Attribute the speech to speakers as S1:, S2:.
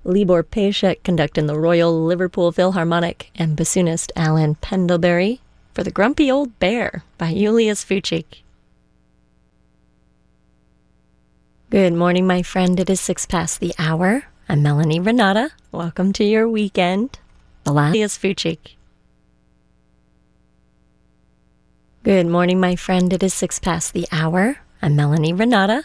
S1: Libor Pejcek conducting the Royal Liverpool Philharmonic, and bassoonist Alan Pendlebury for The Grumpy Old Bear by Julius Fuchik. Good morning, my friend. It is 6 past the hour. I'm Melanie Renata. Welcome to your weekend. Julius Fuchik. Good morning, my friend. It is 6 past the hour. I'm Melanie Renata.